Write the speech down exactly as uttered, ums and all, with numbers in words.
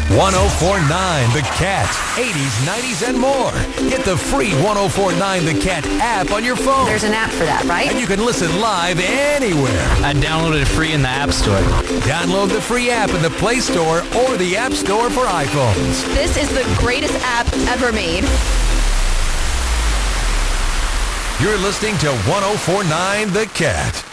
ten forty-nine The Cat. eighties, nineties, and more. Get the free ten forty-nine The Cat app on your phone. There's an app for that, right? And you can listen live anywhere. I downloaded it free in the App Store. Download the free app in the Play Store or the App Store for iPhones. This is the greatest app ever made. You're listening to ten forty-nine The Cat.